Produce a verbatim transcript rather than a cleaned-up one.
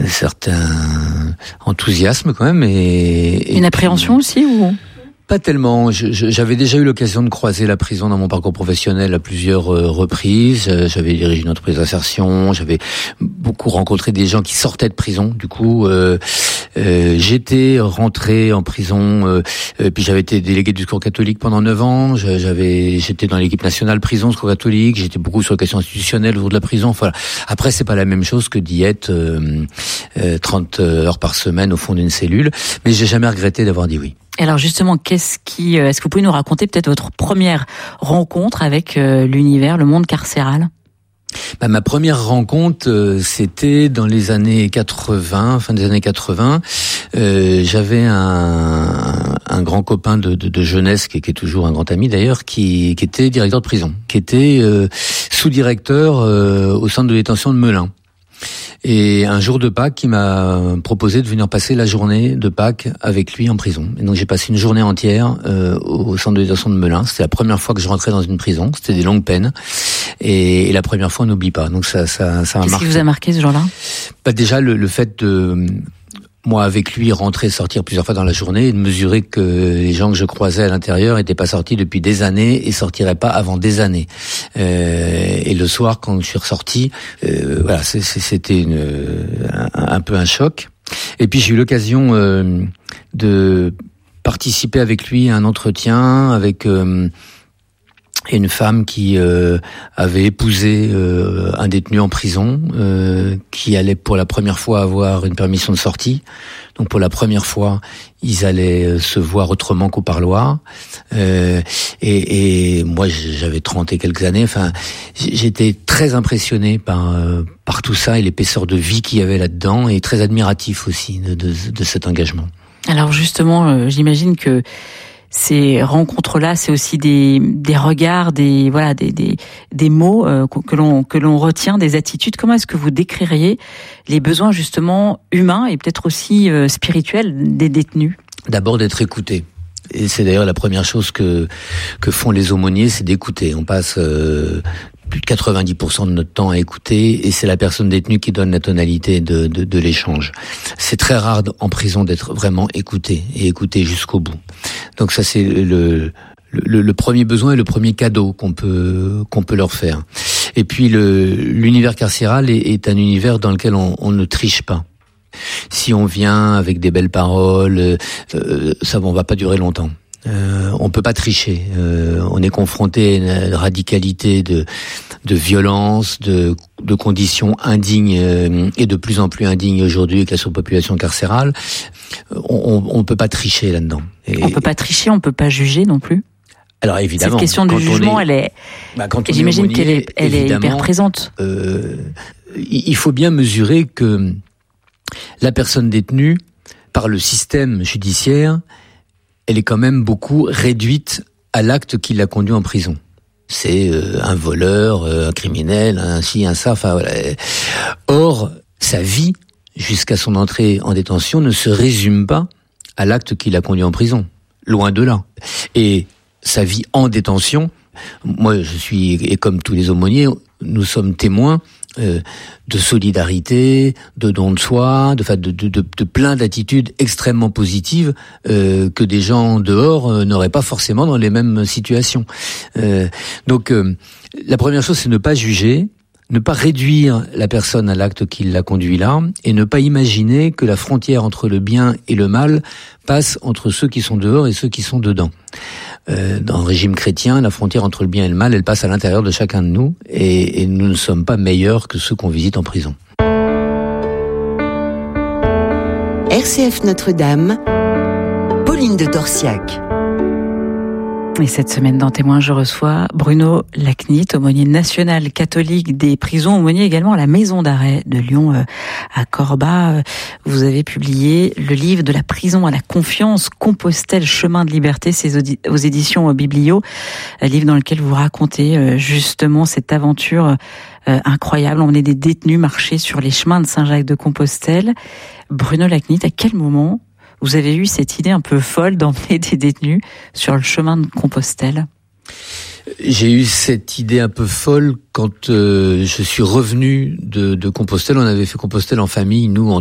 un certain enthousiasme quand même. Et, et une appréhension puis, aussi ou pas tellement. Je, je, j'avais déjà eu l'occasion de croiser la prison dans mon parcours professionnel à plusieurs euh, reprises. J'avais dirigé une entreprise d'insertion. J'avais beaucoup rencontré des gens qui sortaient de prison. Du coup, euh, euh, j'étais rentré en prison. Euh, euh, puis j'avais été délégué du Secours catholique pendant neuf ans. J'avais, j'étais dans l'équipe nationale prison Secours catholique. J'étais beaucoup sur les questions institutionnelles autour de la prison. Enfin, après, c'est pas la même chose que d'y être euh, euh, trente heures par semaine au fond d'une cellule. Mais j'ai jamais regretté d'avoir dit oui. Alors justement, qu'est-ce qui, est-ce que vous pouvez nous raconter peut-être votre première rencontre avec euh, l'univers, le monde carcéral ? Bah, ma première rencontre, euh, c'était dans les années quatre-vingts, fin des années quatre-vingts. Euh, j'avais un, un grand copain de, de, de jeunesse, qui, qui est toujours un grand ami d'ailleurs, qui, qui était directeur de prison, qui était euh, sous-directeur euh, au centre de détention de Melun. Et un jour de Pâques, il m'a proposé de venir passer la journée de Pâques avec lui en prison. Et donc j'ai passé une journée entière euh, au centre de détention de Melun. C'était la première fois que je rentrais dans une prison. C'était des longues peines. Et, et la première fois, on n'oublie pas. Donc ça, ça, ça m'a marqué. Qu'est-ce qui vous a marqué ce jour-là ? Bah déjà le, le fait de moi avec lui rentrer, sortir plusieurs fois dans la journée et de mesurer que les gens que je croisais à l'intérieur n'étaient pas sortis depuis des années et sortiraient pas avant des années. Euh, et le soir, quand je suis ressorti, euh, voilà, c'est, c'est, c'était une, un, un peu un choc. Et puis j'ai eu l'occasion euh, de participer avec lui à un entretien avec euh, une femme qui euh, avait épousé euh, un détenu en prison, euh, qui allait pour la première fois avoir une permission de sortie. Donc pour la première fois, ils allaient se voir autrement qu'au parloir. Euh, et, et moi, j'avais trente et quelques années. Enfin, j'étais très impressionné par euh, par tout ça et l'épaisseur de vie qu'il y avait là-dedans, et très admiratif aussi de, de, de cet engagement. Alors justement, euh, j'imagine que ces rencontres-là, c'est aussi des des regards, des voilà, des des des mots euh, que l'on que l'on retient, des attitudes. Comment est-ce que vous décririez les besoins justement humains et peut-être aussi euh, spirituels des détenus ? D'abord d'être écouté. Et c'est d'ailleurs la première chose que que font les aumôniers, c'est d'écouter. On passe euh, plus de quatre-vingt-dix pour cent de notre temps à écouter, et c'est la personne détenue qui donne la tonalité de, de, de l'échange. C'est très rare en prison d'être vraiment écouté, et écouté jusqu'au bout. Donc ça, c'est le, le, le premier besoin et le premier cadeau qu'on peut qu'on peut leur faire. Et puis le, l'univers carcéral est, est un univers dans lequel on, on ne triche pas. Si on vient avec des belles paroles, euh, ça on va pas durer longtemps. Euh, on peut pas tricher. Euh, on est confronté à une radicalité de de violence, de de conditions indignes euh, et de plus en plus indignes aujourd'hui avec la surpopulation carcérale. On, on, on peut pas tricher là-dedans. Et, on peut pas tricher, on peut pas juger non plus. Alors évidemment, cette question du jugement, est, elle est. Bah, quand on j'imagine est aumônier, qu'elle est, elle est hyper présente. Euh, il faut bien mesurer que la personne détenue, par le système judiciaire, elle est quand même beaucoup réduite à l'acte qui l'a conduit en prison. C'est euh, un voleur, euh, un criminel, un ci, un ça, enfin voilà. Or, sa vie, jusqu'à son entrée en détention, ne se résume pas à l'acte qui l'a conduit en prison. Loin de là. Et sa vie en détention, moi je suis, et comme tous les aumôniers, nous sommes témoins Euh, de solidarité, de don de soi, de, de, de, de, de plein d'attitudes extrêmement positives euh, que des gens dehors euh, n'auraient pas forcément dans les mêmes situations. Euh, donc, euh, la première chose, c'est ne pas juger, ne pas réduire la personne à l'acte qui l'a conduit là, et ne pas imaginer que la frontière entre le bien et le mal passe entre ceux qui sont dehors et ceux qui sont dedans. Euh, dans le régime chrétien, la frontière entre le bien et le mal, elle passe à l'intérieur de chacun de nous, et, et nous ne sommes pas meilleurs que ceux qu'on visite en prison. R C F Notre-Dame, Pauline de Torsiac. Et cette semaine dans Témoins, je reçois Bruno Lacnit, aumônier national catholique des prisons, aumônier également à la maison d'arrêt de Lyon euh, à Corba. Vous avez publié le livre De la prison à la confiance, Compostelle, chemin de liberté, c'est aux éditions Biblio, un livre dans lequel vous racontez euh, justement cette aventure euh, incroyable. On est des détenus marcher sur les chemins de Saint-Jacques-de-Compostelle. Bruno Lacnit, à quel moment vous avez eu cette idée un peu folle d'emmener des détenus sur le chemin de Compostelle ? J'ai eu cette idée un peu folle quand euh, je suis revenu de, de Compostelle. On avait fait Compostelle en famille, nous, en